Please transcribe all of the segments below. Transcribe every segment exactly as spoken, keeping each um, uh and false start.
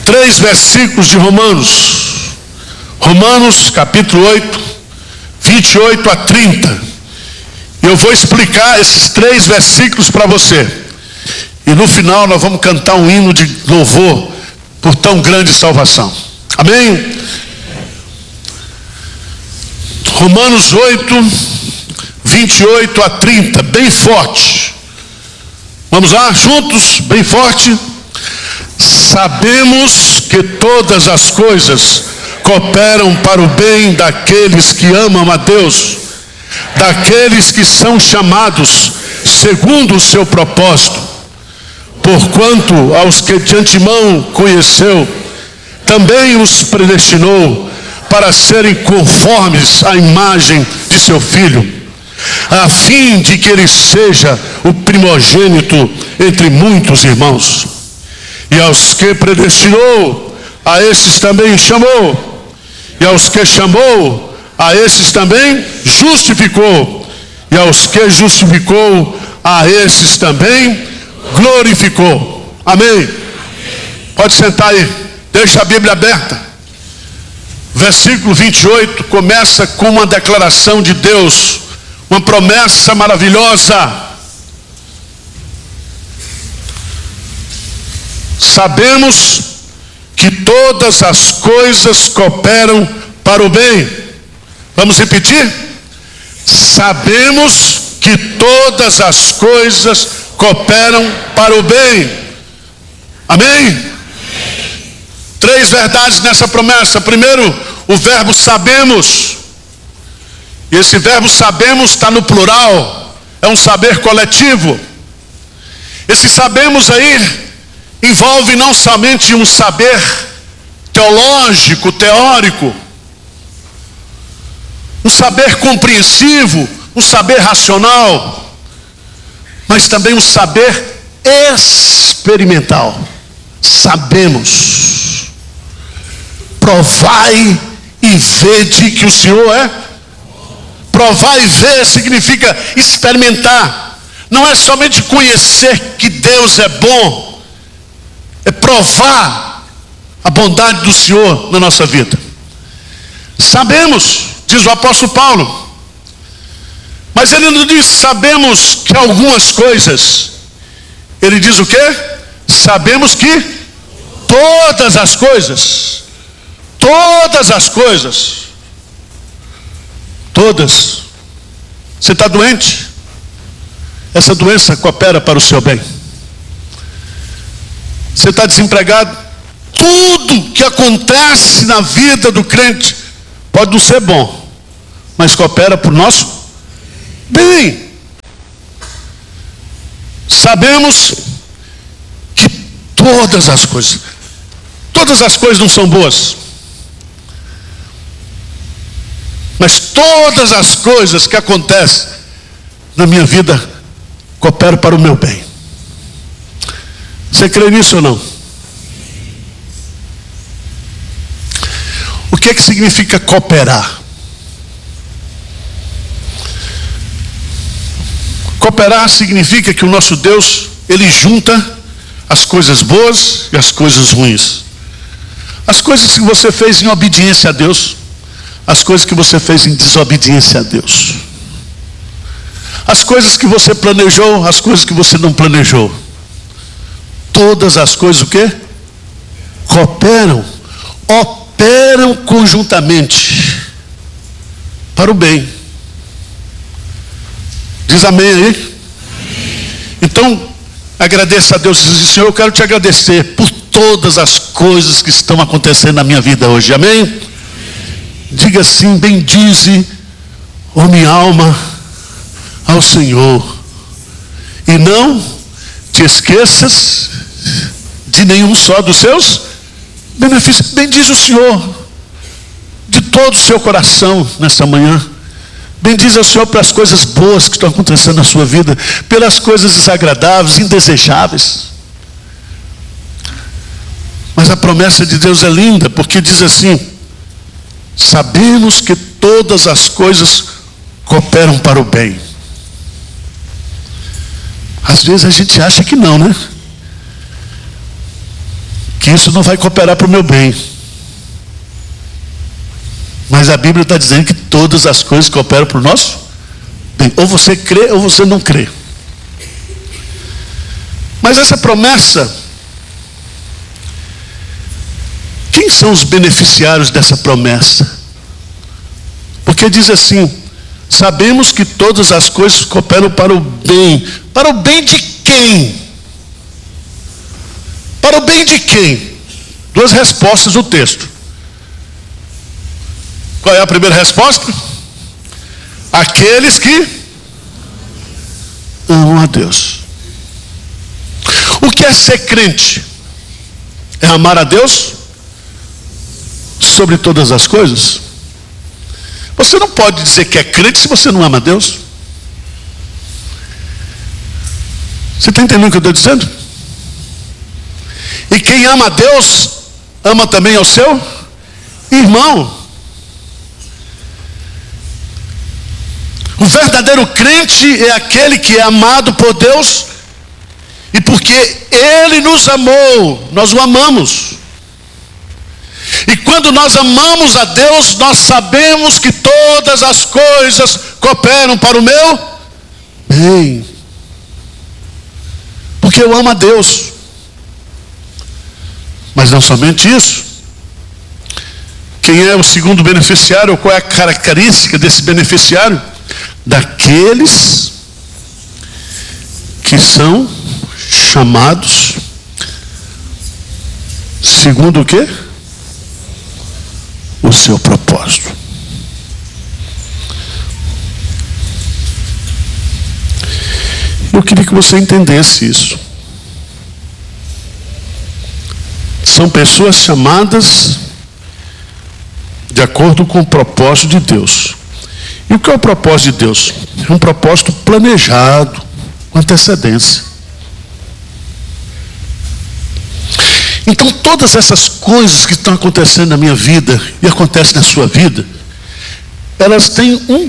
três versículos de Romanos. Romanos capítulo oito, vinte e oito a trinta. Eu vou explicar esses três versículos para você. E no final nós vamos cantar um hino de louvor por tão grande salvação. Amém? Romanos oito, vinte e oito a trinta, bem forte. Vamos lá, juntos, bem forte. Sabemos que todas as coisas cooperam para o bem daqueles que amam a Deus, daqueles que são chamados segundo o seu propósito. Porquanto aos que de antemão conheceu, também os predestinou para serem conformes à imagem de seu Filho, a fim de que ele seja o primogênito entre muitos irmãos. E aos que predestinou, a esses também chamou. E aos que chamou, a esses também justificou. E aos que justificou, a esses também glorificou. Amém? Pode sentar aí. Deixa a Bíblia aberta. Versículo vinte e oito começa com uma declaração de Deus, uma promessa maravilhosa. Sabemos que todas as coisas cooperam para o bem. Vamos repetir? Sabemos que todas as coisas cooperam para o bem. Amém? Três verdades nessa promessa. Primeiro, o verbo sabemos. E esse verbo sabemos está no plural. É um saber coletivo. Esse sabemos aí envolve não somente um saber teológico, teórico, um saber compreensivo, um saber racional, mas também um saber experimental. Sabemos. Provai e vede que o Senhor é. Provar e ver significa experimentar. Não é somente conhecer que Deus é bom, é provar a bondade do Senhor na nossa vida. Sabemos, diz o apóstolo Paulo, mas ele não diz sabemos que algumas coisas. Ele diz o quê? Sabemos que todas as coisas, todas as coisas, todas. Você está doente? Essa doença coopera para o seu bem. Você está desempregado? Tudo que acontece na vida do crente pode não ser bom, mas coopera para o nosso bem. Sabemos que todas as coisas, todas as coisas não são boas, mas todas as coisas que acontecem na minha vida cooperam para o meu bem. Você crê nisso ou não? O que é que significa cooperar? Cooperar significa que o nosso Deus, Ele junta as coisas boas e as coisas ruins. As coisas que você fez em obediência a Deus, as coisas que você fez em desobediência a Deus. As coisas que você planejou, as coisas que você não planejou. Todas as coisas o quê? Cooperam, operam conjuntamente para o bem. Diz amém aí? Então, agradeça a Deus. Diz, Senhor, eu quero te agradecer por todas as coisas que estão acontecendo na minha vida hoje. Amém? Diga assim, bendize, ó minha alma, ao Senhor. E não te esqueças de nenhum só dos seus benefícios. Bendize o Senhor de todo o seu coração nessa manhã. Bendize o Senhor pelas coisas boas que estão acontecendo na sua vida, pelas coisas desagradáveis, indesejáveis. Mas a promessa de Deus é linda, porque diz assim: sabemos que todas as coisas cooperam para o bem. Às vezes a gente acha que não, né? que isso não vai cooperar para o meu bem. Mas a Bíblia está dizendo que todas as coisas cooperam para o nosso bem. Ou você crê ou você não crê. Mas essa promessa, quem são os beneficiários dessa promessa? Porque diz assim: sabemos que todas as coisas cooperam para o bem. Para o bem de quem? Para o bem de quem? Duas respostas no texto. Qual é a primeira resposta? Aqueles que amam a Deus. O que é ser crente? É amar a Deus sobre todas as coisas? Você não pode dizer que é crente se você não ama a Deus. Você está entendendo o que eu estou dizendo? E quem ama a Deus, ama também ao seu irmão. O verdadeiro crente é aquele que é amado por Deus, e porque Ele nos amou, nós o amamos. E quando nós amamos a Deus, nós sabemos que todas as coisas cooperam para o meu bem. Porque eu amo a Deus. Mas não somente isso. Quem é o segundo beneficiário? Qual é a característica desse beneficiário? Daqueles que são chamados segundo o quê? O seu propósito. Eu queria que você entendesse isso. São pessoas chamadas de acordo com o propósito de Deus. E o que é o propósito de Deus? É um propósito planejado, com antecedência. Então todas essas coisas que estão acontecendo na minha vida e acontecem na sua vida, elas têm um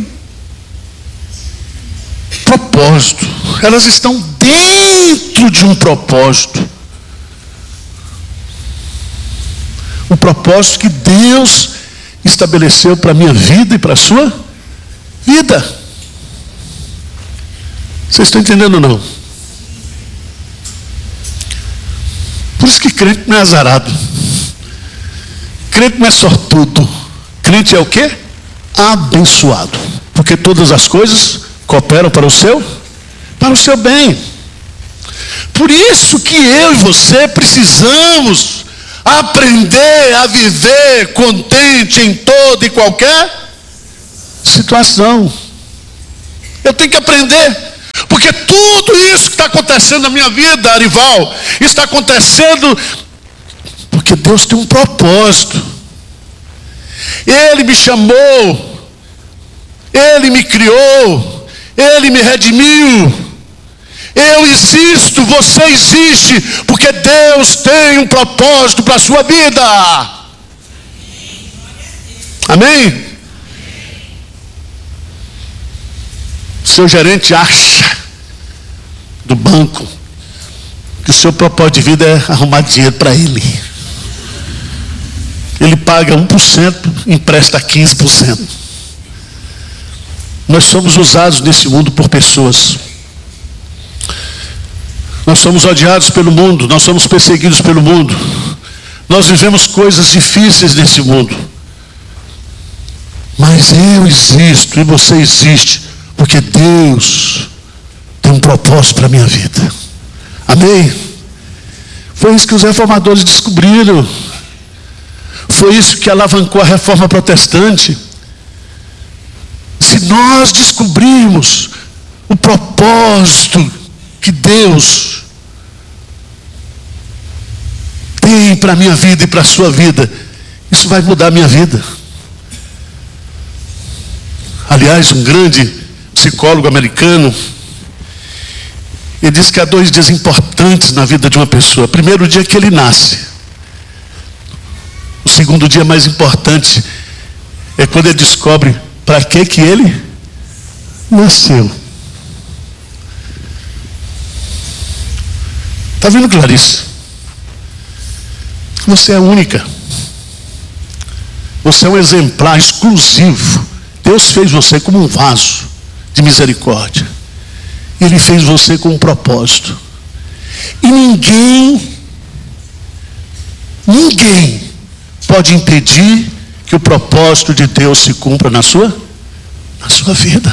propósito. Elas estão dentro de um propósito. Um propósito que Deus estabeleceu para a minha vida e para a sua vida. Vocês estão entendendo ou não? Por isso que crente não é azarado. Crente não é sortudo. Crente é o quê? Abençoado. Porque todas as coisas cooperam para o seu, para o seu bem. Por isso que eu e você precisamos aprender a viver contente em toda e qualquer situação. Eu tenho que aprender. Porque tudo isso que está acontecendo na minha vida, Arival, está acontecendo porque Deus tem um propósito. Ele me chamou, Ele me criou, Ele me redimiu. Eu existo, você existe, porque Deus tem um propósito para a sua vida. Amém? Seu gerente acha do banco que o seu propósito de vida é arrumar dinheiro para ele. Ele paga um por cento, empresta quinze por cento. Nós somos usados nesse mundo por pessoas. Nós somos odiados pelo mundo, nós somos perseguidos pelo mundo. Nós vivemos coisas difíceis nesse mundo. Mas eu existo e você existe, porque Deus tem um propósito para a minha vida. Amém? Foi isso que os reformadores descobriram. Foi isso que alavancou a reforma protestante. Se nós descobrirmos o propósito que Deus tem para a minha vida e para a sua vida, isso vai mudar a minha vida. Aliás, um grande psicólogo americano, ele diz que há dois dias importantes na vida de uma pessoa. Primeiro, o dia que ele nasce. O segundo dia mais importante é quando ele descobre para que que ele nasceu. Está vendo, Clarice? Você é única. Você é um exemplar exclusivo. Deus fez você como um vaso de misericórdia. Ele fez você com um propósito. E ninguém, ninguém pode impedir que o propósito de Deus se cumpra na sua, na sua vida.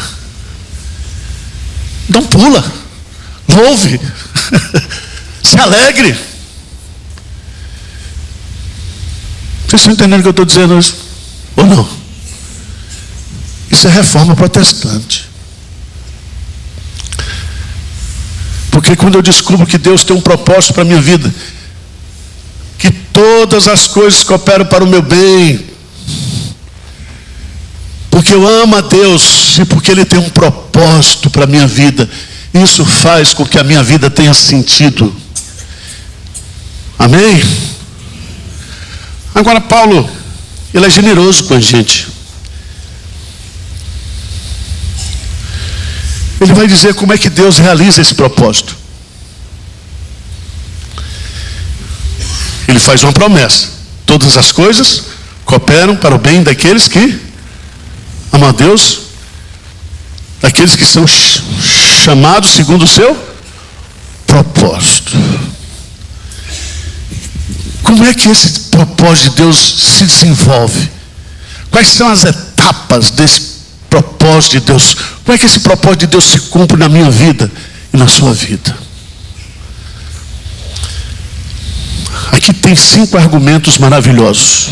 Então pula, louve, se alegre. Vocês estão entendendo o que eu estou dizendo hoje? Ou não? Isso é reforma protestante. Porque quando eu descubro que Deus tem um propósito para a minha vida, que todas as coisas cooperam para o meu bem, porque eu amo a Deus e porque Ele tem um propósito para a minha vida, isso faz com que a minha vida tenha sentido. Amém? Agora Paulo, ele é generoso com a gente. Ele vai dizer como é que Deus realiza esse propósito. Ele faz uma promessa: todas as coisas cooperam para o bem daqueles que amam a Deus, daqueles que são chamados segundo o seu propósito. Como é que esse propósito de Deus se desenvolve? Quais são as etapas desse propósito de Deus? Como é que esse propósito de Deus se cumpre na minha vida e na sua vida? Aqui tem cinco argumentos maravilhosos.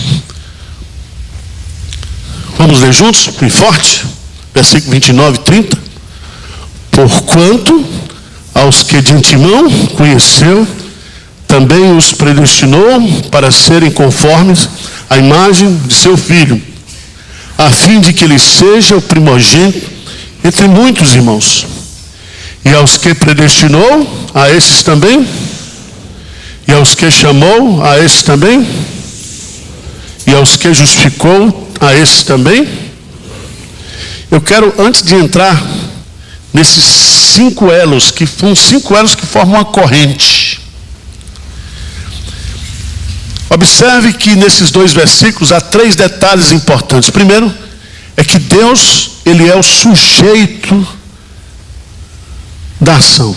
Vamos ler juntos, bem forte? Versículo vinte e nove e trinta. Porquanto aos que de antemão conheceu, também os predestinou para serem conformes à imagem de seu Filho, a fim de que ele seja o primogênito entre muitos irmãos. E aos que predestinou, a esses também. E aos que chamou, a esses também. E aos que justificou, a esses também. Eu quero, antes de entrar nesses cinco elos, que são cinco elos que formam uma corrente, observe que nesses dois versículos há três detalhes importantes. Primeiro, é que Deus, Ele é o sujeito da ação.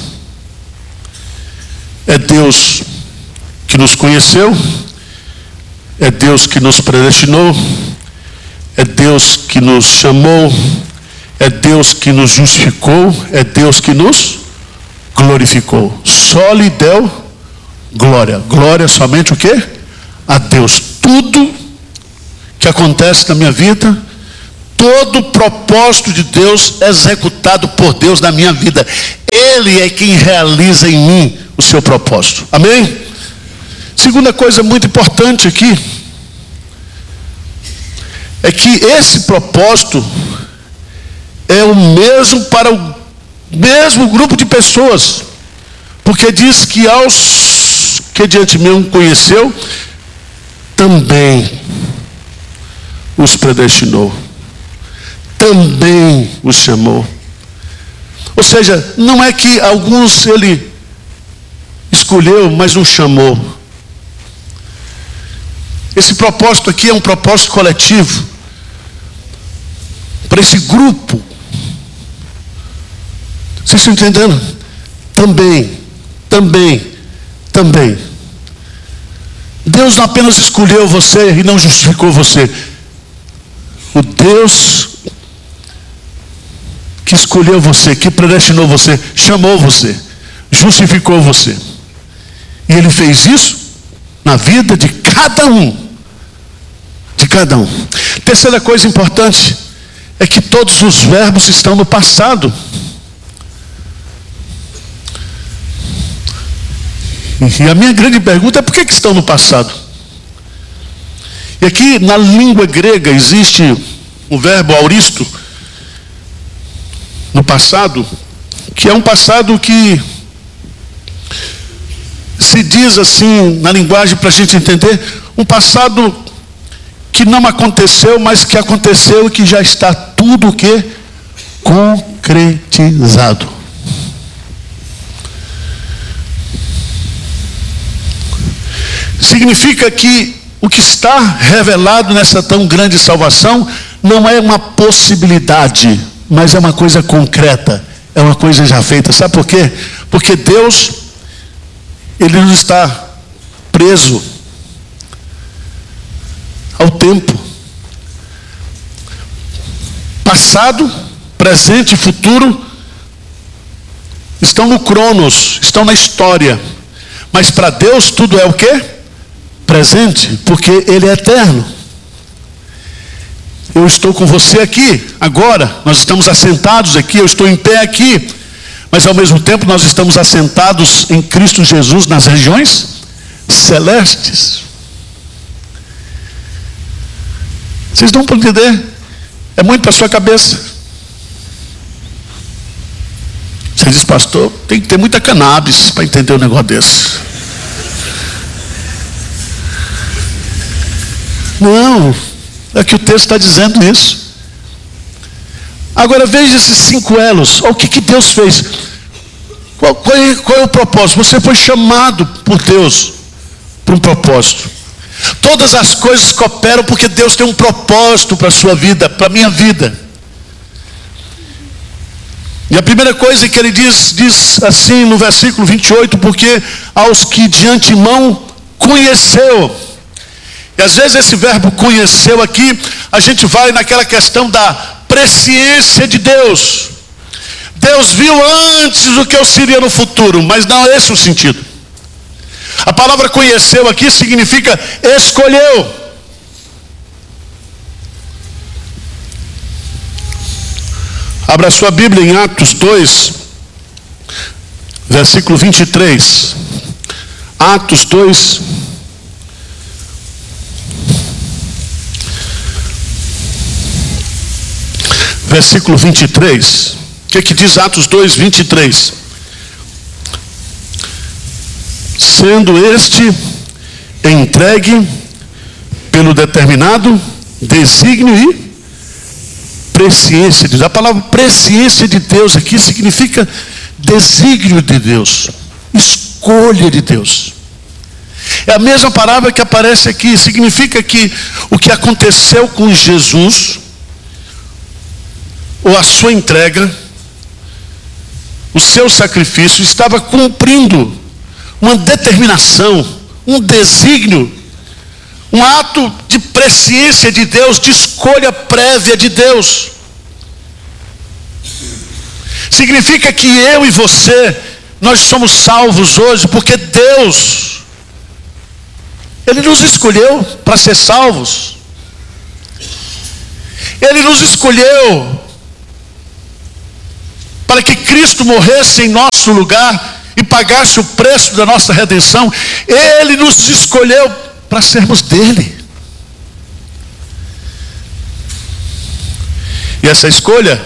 É Deus que nos conheceu, é Deus que nos predestinou, é Deus que nos chamou, é Deus que nos justificou, é Deus que nos glorificou. Só lhe deu glória. Glória somente o quê? A Deus. Tudo que acontece na minha vida, todo o propósito de Deus é executado por Deus na minha vida. Ele é quem realiza em mim o seu propósito. Amém? Segunda coisa muito importante aqui é que esse propósito é o mesmo para o mesmo grupo de pessoas, porque diz que aos que de antemão conheceu, também os predestinou, também os chamou. Ou seja, não é que alguns ele escolheu, mas não chamou. Esse propósito aqui é um propósito coletivo, para esse grupo. Vocês estão entendendo? Também, também, também. Deus não apenas escolheu você e não justificou você. O Deus que escolheu você, que predestinou você, chamou você, justificou você. E Ele fez isso na vida de cada um. De cada um. Terceira coisa importante é que todos os verbos estão no passado. E a minha grande pergunta é: por que que estão no passado? E aqui na língua grega existe o verbo auristo no passado, que é um passado que se diz assim na linguagem para a gente entender, um passado que não aconteceu, mas que aconteceu e que já está tudo o que? Concretizado. significa que o que está revelado nessa tão grande salvação não é uma possibilidade, mas é uma coisa concreta, é uma coisa já feita. Sabe por quê? Porque Deus, Ele não está preso ao tempo. Passado, presente e futuro estão no cronos, estão na história. Mas para Deus tudo é o quê? Presente, porque Ele é eterno. Eu estou com você aqui, agora, nós estamos assentados aqui, eu estou em pé aqui, mas ao mesmo tempo nós estamos assentados em Cristo Jesus nas regiões celestes. Vocês não podem entender, é muito para a sua cabeça. Você diz, pastor, tem que ter muita cannabis para entender um negócio desse. Não, é que o texto está dizendo isso. Agora veja esses cinco elos. Olha o que, que Deus fez. Qual, qual, é, qual é o propósito? Você foi chamado por Deus para um propósito. Todas as coisas cooperam porque Deus tem um propósito para a sua vida, para a minha vida. E a primeira coisa que ele diz, diz assim no versículo vinte e oito, porque aos que de antemão conheceu. E às vezes esse verbo conheceu aqui, a gente vai naquela questão da presciência de Deus. Deus viu antes o que eu seria no futuro, mas não é esse o sentido. A palavra conheceu aqui significa escolheu. Abra sua Bíblia em Atos dois, versículo vinte e três. Atos dois, versículo vinte e três. O que, que diz Atos dois, vinte e três? Sendo este entregue pelo determinado desígnio e presciência de Deus. A palavra presciência de Deus aqui significa desígnio de Deus, escolha de Deus. É a mesma palavra que aparece aqui, significa que o que aconteceu com Jesus, ou a sua entrega, o seu sacrifício, estava cumprindo uma determinação, um desígnio, um ato de presciência de Deus, de escolha prévia de Deus. Significa que eu e você, nós somos salvos hoje porque Deus, Ele nos escolheu para ser salvos. Ele nos escolheu para que Cristo morresse em nosso lugar e pagasse o preço da nossa redenção. Ele nos escolheu para sermos dele. E essa escolha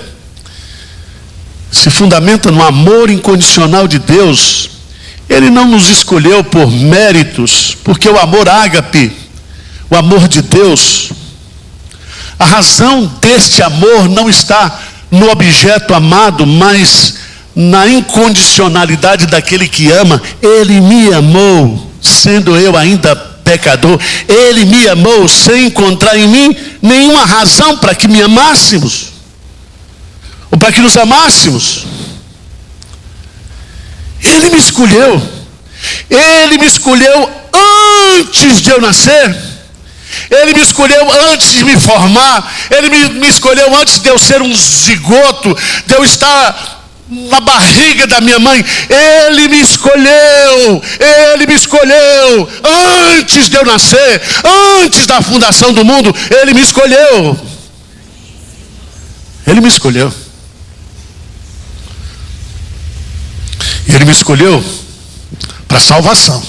se fundamenta no amor incondicional de Deus. Ele não nos escolheu por méritos, porque o amor ágape, o amor de Deus, a razão deste amor não está no objeto amado, mas na incondicionalidade daquele que ama. Ele me amou, sendo eu ainda pecador. Ele me amou sem encontrar em mim nenhuma razão para que me amássemos, ou para que nos amássemos. Ele me escolheu. Ele me escolheu antes de eu nascer. Ele me escolheu antes de me formar. Ele me, me escolheu antes de eu ser um zigoto, de eu estar na barriga da minha mãe. Ele me escolheu. Ele me escolheu antes de eu nascer, antes da fundação do mundo. Ele me escolheu. Ele me escolheu. Ele me escolheu para salvação.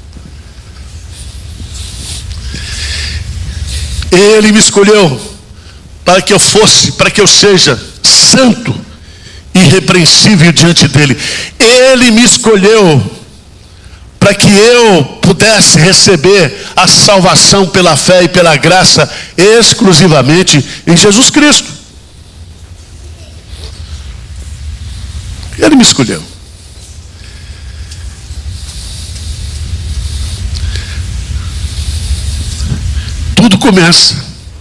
Ele me escolheu para que eu fosse, para que eu seja santo, irrepreensível diante dele. Ele me escolheu para que eu pudesse receber a salvação pela fé e pela graça exclusivamente em Jesus Cristo. Ele me escolheu. começa.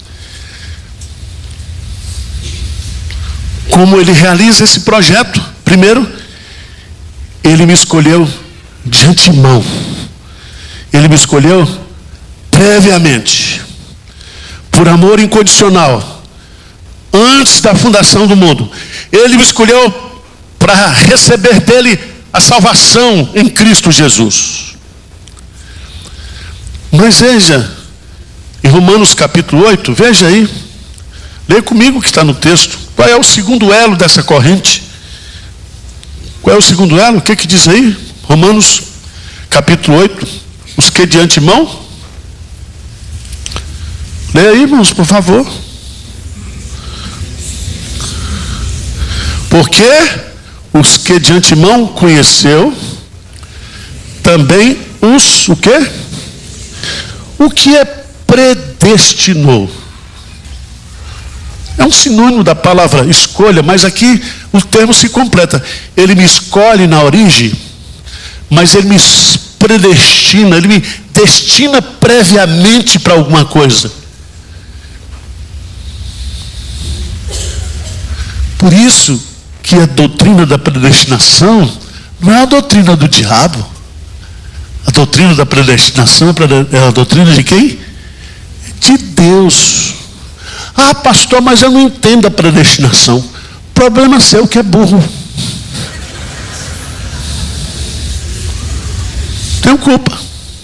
Como ele realiza esse projeto? Primeiro, ele me escolheu de antemão. Ele me escolheu previamente, por amor incondicional, antes da fundação do mundo. Ele me escolheu para receber dele a salvação em Cristo Jesus. Mas veja, em Romanos capítulo oito, veja aí, leia comigo o que está no texto. Qual é o segundo elo dessa corrente? Qual é o segundo elo? O que que diz aí? Romanos capítulo oito, os que de antemão? Leia aí, irmãos, por favor. Porque os que de antemão conheceu, também os, o quê? O que é predestinou? É um sinônimo da palavra escolha, mas aqui o termo se completa. Ele me escolhe na origem, mas ele me predestina, ele me destina previamente para alguma coisa. Por isso que a doutrina da predestinação não é a doutrina do diabo. A doutrina da predestinação é a doutrina de quem? De Deus. Ah, pastor, mas eu não entendo a predestinação. Problema seu que é burro. Tenho culpa.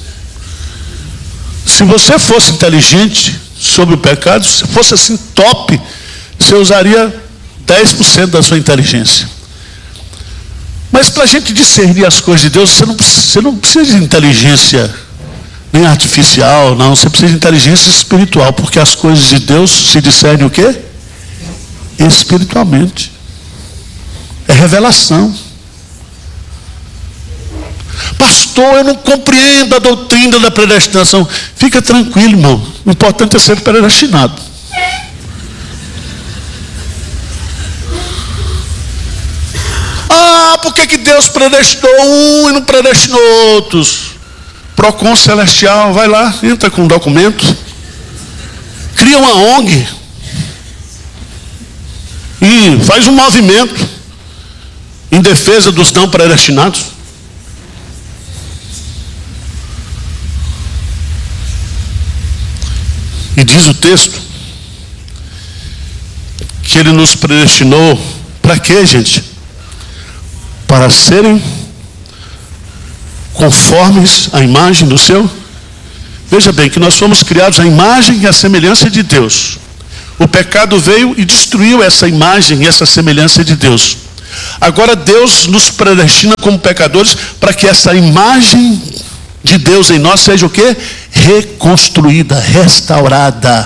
Se você fosse inteligente sobre o pecado, se fosse assim top, você usaria dez por cento da sua inteligência. Mas para a gente discernir as coisas de Deus, você não, você não precisa de inteligência nem artificial, não. Você precisa de inteligência espiritual, porque as coisas de Deus se discernem o quê? Espiritualmente. É revelação. Pastor, eu não compreendo a doutrina da predestinação. Fica tranquilo, irmão. O importante é ser predestinado. Ah, por que que Deus predestinou um e não predestinou outros? Procon Celestial, vai lá, entra com um documento, cria uma O N G e faz um movimento em defesa dos não predestinados. E diz o texto que ele nos predestinou para quê, gente? Para serem conformes à imagem do seu. Veja bem, que nós fomos criados à imagem e à semelhança de Deus. O pecado veio e destruiu essa imagem e essa semelhança de Deus. Agora Deus nos predestina como pecadores para que essa imagem de Deus em nós seja o quê? Reconstruída, restaurada.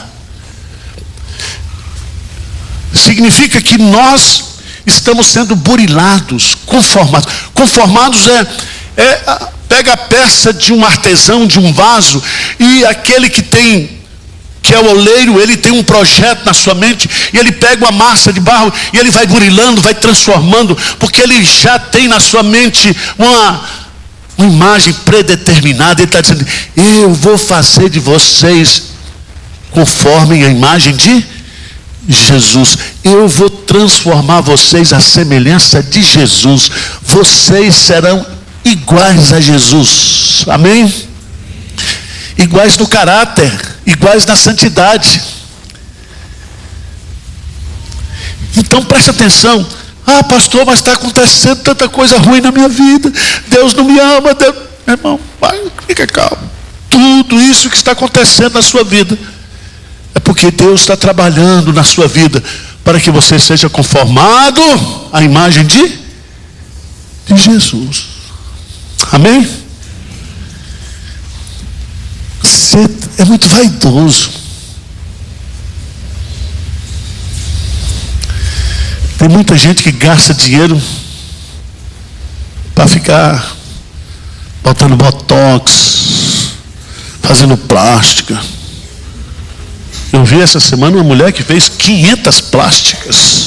Significa que nós estamos sendo burilados, conformados. Conformados é, é pega a peça de um artesão, de um vaso, e aquele que tem, que é o oleiro, ele tem um projeto na sua mente, e ele pega uma massa de barro, e ele vai burilando, vai transformando, porque ele já tem na sua mente uma, uma imagem predeterminada. Ele está dizendo, eu vou fazer de vocês conforme a imagem de Jesus. Eu vou transformar vocês à semelhança de Jesus. Vocês serão iguais a Jesus. Amém? Iguais no caráter, iguais na santidade. Então preste atenção. Ah, pastor, mas está acontecendo tanta coisa ruim na minha vida. Deus não me ama. Deus... Meu irmão, vai, fica calmo. Tudo isso que está acontecendo na sua vida é porque Deus está trabalhando na sua vida para que você seja conformado à imagem de, de Jesus. Amém? Você é muito vaidoso. Tem muita gente que gasta dinheiro para ficar botando botox, fazendo plástica. Eu vi essa semana uma mulher que fez quinhentas plásticas.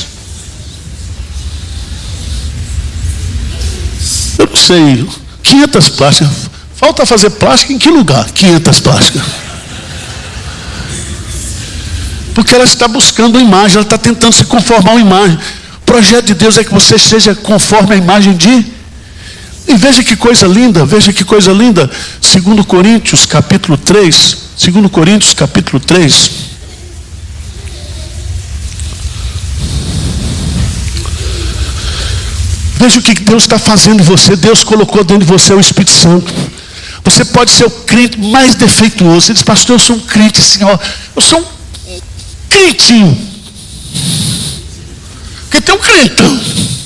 Eu não sei, quinhentas plásticas. Falta fazer plástica em que lugar? quinhentas plásticas. Porque ela está buscando a imagem, ela está tentando se conformar a uma imagem. O projeto de Deus é que você seja conforme a imagem de... E veja que coisa linda, veja que coisa linda. Segundo Coríntios, capítulo três. Segundo Coríntios, capítulo três. Veja o que Deus está fazendo em você. Deus colocou dentro de você o Espírito Santo. Você pode ser o crente mais defeituoso. Você diz, pastor, eu sou um crente assim, ó. Eu sou um crentinho. Porque tem um crentão.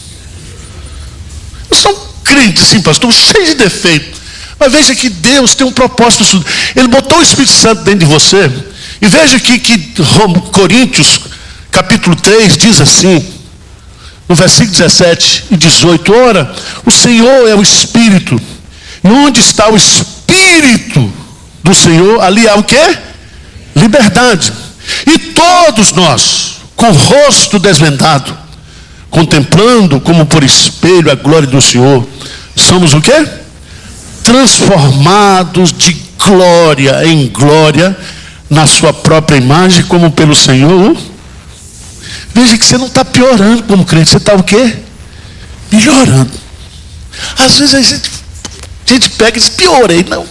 Eu sou um crente, sim, pastor, cheio de defeito. Mas veja que Deus tem um propósito. Ele botou o Espírito Santo dentro de você. E veja aqui que Coríntios, capítulo três, diz assim, no versículo dezessete e dezoito, ora, o Senhor é o Espírito. E onde está o Espírito do Senhor, ali há o quê? Liberdade. E todos nós, com o rosto desvendado, contemplando como por espelho a glória do Senhor, somos o quê? Transformados de glória em glória, na sua própria imagem, como pelo Senhor. Veja que você não está piorando como crente, você está o quê? Melhorando. Às vezes a gente, a gente pega e diz, piorei, não.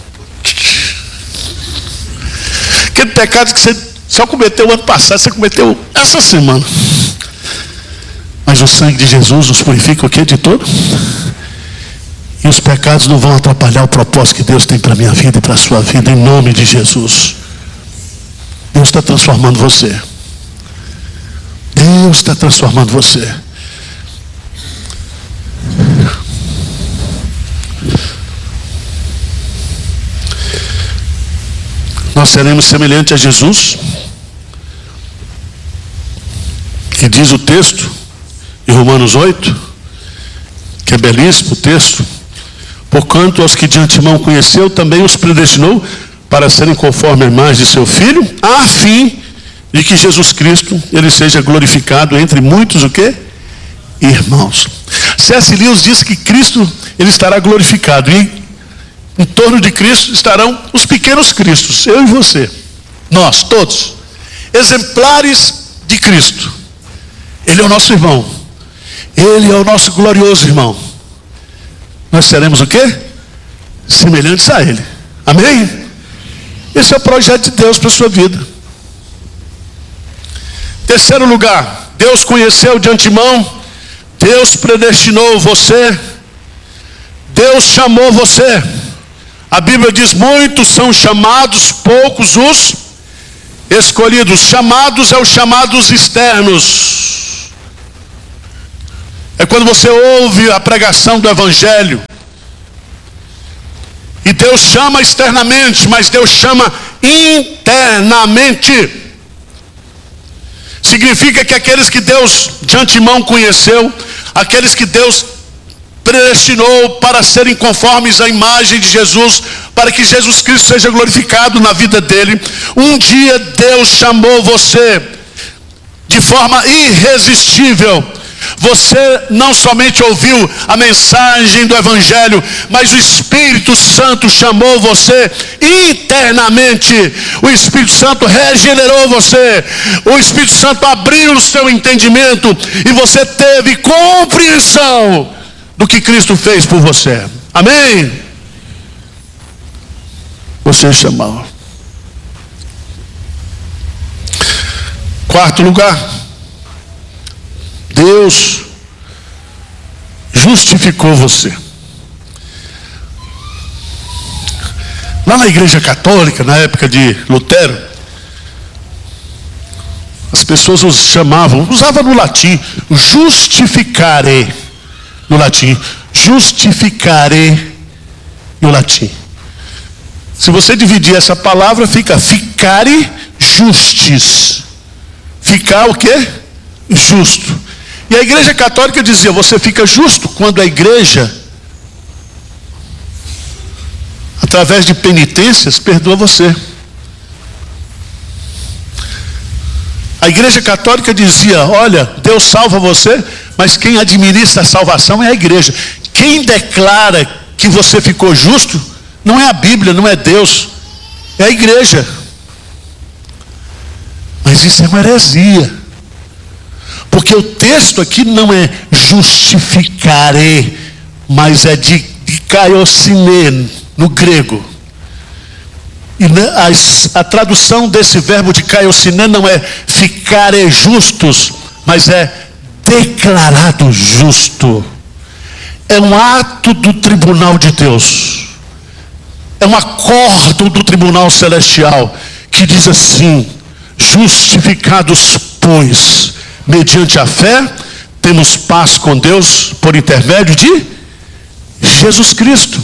Aquele pecado que você só cometeu o ano passado, você cometeu essa semana. Mas o sangue de Jesus nos purifica o quê? De todo. E os pecados não vão atrapalhar o propósito que Deus tem para a minha vida e para a sua vida, em nome de Jesus. Deus está transformando você. Deus está transformando você. Nós seremos semelhantes a Jesus. Que diz o texto em Romanos oito, que é belíssimo o texto. Porquanto aos que de antemão conheceu, também os predestinou para serem conforme a imagem de seu Filho, a fim de que Jesus Cristo, ele seja glorificado entre muitos o quê? Irmãos. C S Lewis diz que Cristo, ele estará glorificado, e em torno de Cristo estarão os pequenos Cristos, eu e você, nós todos, exemplares de Cristo. Ele é o nosso irmão, ele é o nosso glorioso irmão. Nós seremos o quê? Semelhantes a ele. Amém? Esse é o projeto de Deus para a sua vida. Terceiro lugar, Deus conheceu de antemão, Deus predestinou você, Deus chamou você. A Bíblia diz, muitos são chamados, poucos os escolhidos. Chamados é os chamados externos. É quando você ouve a pregação do Evangelho. E Deus chama externamente, mas Deus chama internamente. Significa que aqueles que Deus de antemão conheceu, aqueles que Deus predestinou para serem conformes à imagem de Jesus, para que Jesus Cristo seja glorificado na vida dele, um dia Deus chamou você de forma irresistível. Você não somente ouviu a mensagem do Evangelho, mas o Espírito Santo chamou você internamente. O Espírito Santo regenerou você. O Espírito Santo abriu o seu entendimento e você teve compreensão do que Cristo fez por você. Amém? Você chamou. Quarto lugar, Deus justificou você. Lá na Igreja Católica, na época de Lutero, as pessoas os chamavam, usavam no latim, justificare, no latim, justificare, no latim. Se você dividir essa palavra, fica ficare justis. Ficar o quê? Justo. E a Igreja Católica dizia, você fica justo quando a igreja, através de penitências, perdoa você. A Igreja Católica dizia, olha, Deus salva você, mas quem administra a salvação é a igreja. Quem declara que você ficou justo, não é a Bíblia, não é Deus, é a igreja. Mas Mas isso é uma heresia. Porque o texto aqui não é justificare, mas é de, de kaiosine, no grego. E a, a tradução desse verbo de kaiosine não é ficare justos, mas é declarado justo. É um ato do tribunal de Deus. É um acordo do tribunal celestial que diz assim: justificados, pois, mediante a fé, temos paz com Deus por intermédio de Jesus Cristo.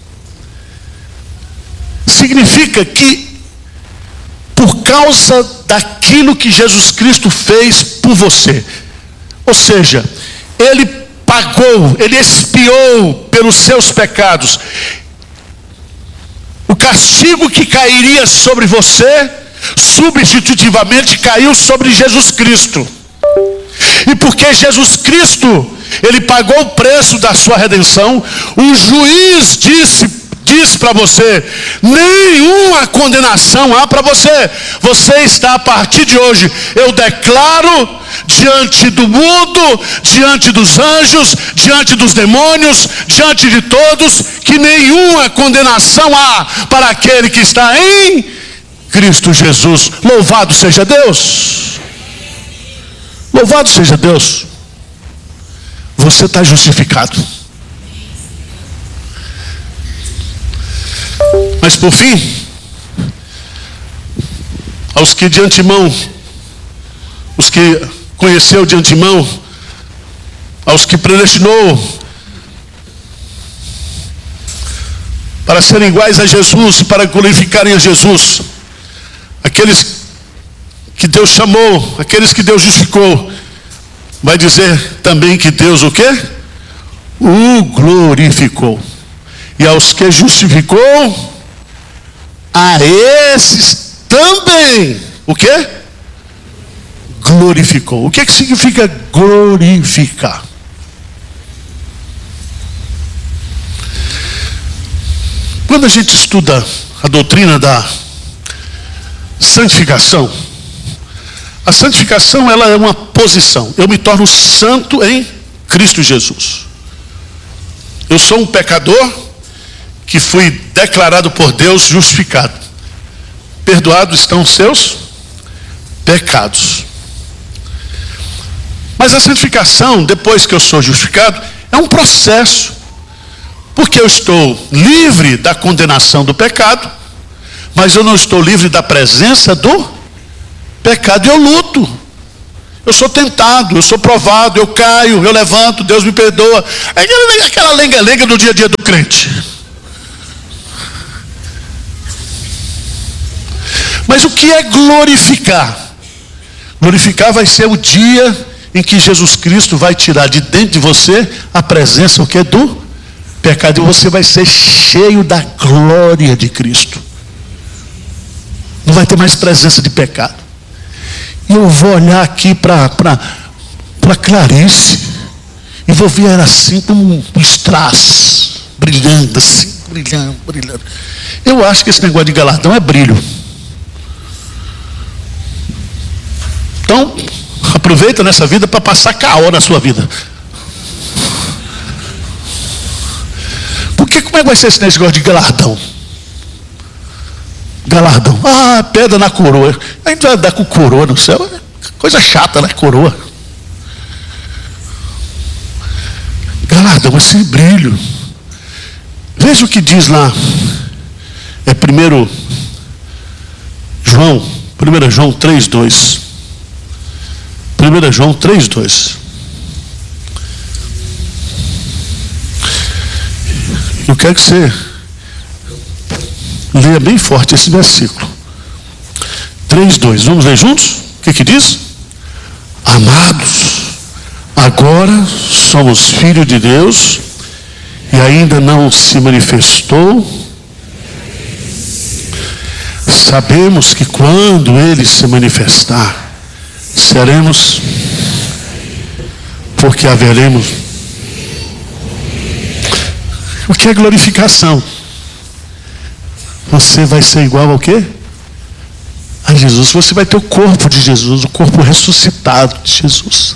Significa que, por causa daquilo que Jesus Cristo fez por você, ou seja, Ele pagou, Ele expiou pelos seus pecados, o castigo que cairia sobre você, substitutivamente caiu sobre Jesus Cristo. E porque Jesus Cristo, Ele pagou o preço da sua redenção, o juiz disse, disse para você: nenhuma condenação há para você. Você está, a partir de hoje, eu declaro diante do mundo, diante dos anjos, diante dos demônios, diante de todos, que nenhuma condenação há para aquele que está em Cristo Jesus. Louvado seja Deus. Louvado seja Deus. Você está justificado. Mas por fim, aos que de antemão, os que conheceu de antemão, aos que predestinou para serem iguais a Jesus, para glorificarem a Jesus, aqueles que Deus chamou, aqueles que Deus justificou, vai dizer também que Deus o quê? O glorificou. E aos que justificou, a esses também, o quê? Glorificou. O que que significa glorificar? Quando a gente estuda a doutrina da santificação, a santificação, ela é uma posição. Eu me torno santo em Cristo Jesus. Eu sou um pecador que fui declarado por Deus justificado. Perdoados estão os seus pecados. Mas a santificação, depois que eu sou justificado, é um processo. Porque eu estou livre da condenação do pecado, mas eu não estou livre da presença do pecado. Eu luto, eu sou tentado, eu sou provado, eu caio, eu levanto, Deus me perdoa. É aquela lenga-lenga do dia a dia do crente. Mas o que é glorificar? Glorificar vai ser o dia em que Jesus Cristo vai tirar de dentro de você a presença, o que é do pecado, e você vai ser cheio da glória de Cristo. Não vai ter mais presença de pecado. E eu vou olhar aqui para para Clarice e vou ver ela assim como um strass, brilhando assim, brilhando, brilhando. Eu acho que esse negócio de galardão é brilho. Então, aproveita nessa vida para passar caô na sua vida. Porque como é que vai ser esse negócio de galardão? Galardão. Ah, pedra na coroa. A gente vai andar com coroa no céu. Coisa chata, né? Coroa. Galardão, esse brilho. Veja o que diz lá. É primeiro João, primeiro João três, dois. primeiro João três, dois. Eu quero que você leia bem forte esse versículo. três, dois. Vamos ler juntos? O que que diz? Amados, agora somos filhos de Deus e ainda não se manifestou. Sabemos que quando Ele se manifestar, seremos, porque haveremos. O que é glorificação? Você vai ser igual ao quê? a Jesus. Você vai ter o corpo de Jesus, o corpo ressuscitado de Jesus.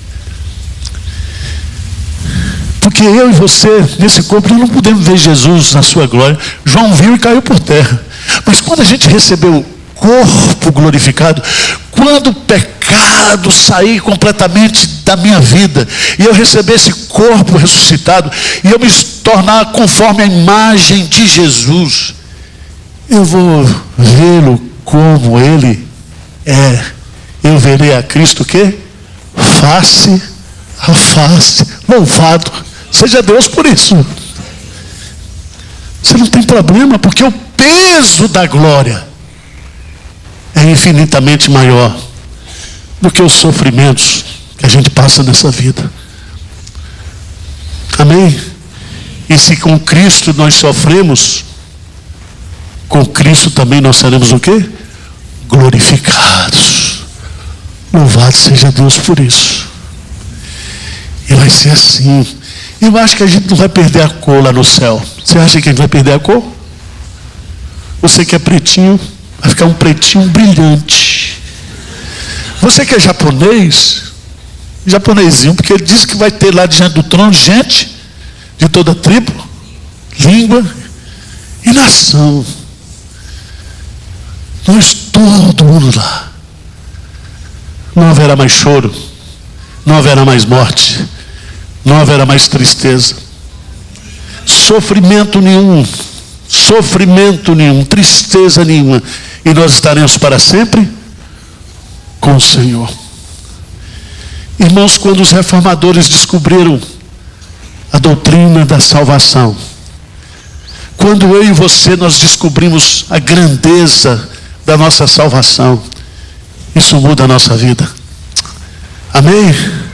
Porque eu e você, nesse corpo, nós não podemos ver Jesus na sua glória. João viu e caiu por terra. Mas quando a gente recebeu o corpo glorificado, quando o pecado sair completamente da minha vida, e eu receber esse corpo ressuscitado, e eu me tornar conforme a imagem de Jesus, eu vou vê-lo como Ele é. Eu verei a Cristo o quê? Face a face. Louvado seja Deus por isso. Você não tem problema, porque o peso da glória é infinitamente maior do que os sofrimentos que a gente passa nessa vida. Amém? E se com Cristo nós sofremos, com Cristo também nós seremos o quê? Glorificados. Louvado seja Deus por isso. E vai ser assim. Eu acho que a gente não vai perder a cor lá no céu. Você acha que a gente vai perder a cor? Você que é pretinho, vai ficar um pretinho brilhante. Você que é japonês, japonesinho, porque ele disse que vai ter lá diante do trono gente de toda tribo, língua e nação. Nós todo mundo lá. Não haverá mais choro, não haverá mais morte, não haverá mais tristeza, sofrimento nenhum, sofrimento nenhum, tristeza nenhuma, e nós estaremos para sempre com o Senhor. Irmãos, quando os reformadores descobriram a doutrina da salvação, quando eu e você nós descobrimos a grandeza da nossa salvação, isso muda a nossa vida. Amém?